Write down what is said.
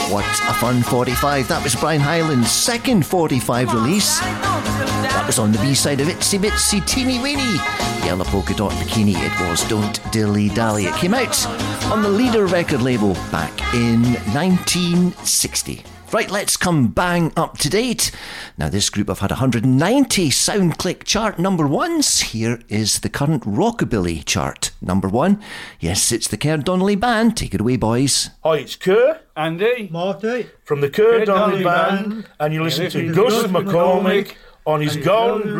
What a fun 45. That was Brian Hyland's second 45 release. That was on the B-side of Itsy Bitsy Teeny Weeny Yellow Polka Dot Bikini. It was Don't Dilly Dally. It came out on the Leader record label back in 1960. Right, let's come bang up to date. Now, this group have had 190 SoundClick chart number ones. Here is the current Rockabilly chart number one. Yes, it's the Kerr Donnelly Band. Take it away, boys. Hi, it's Kerr. Andy. Marty. From the Kerr Donnelly Band. And you listen to Gus McCormick on his Golden